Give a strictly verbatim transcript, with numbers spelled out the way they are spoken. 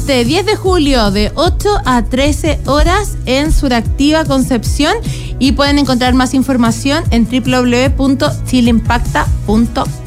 este diez de julio de ocho a trece horas en Suractiva Concepción, y pueden encontrar más información en doble u doble u doble u punto chile impacta punto com.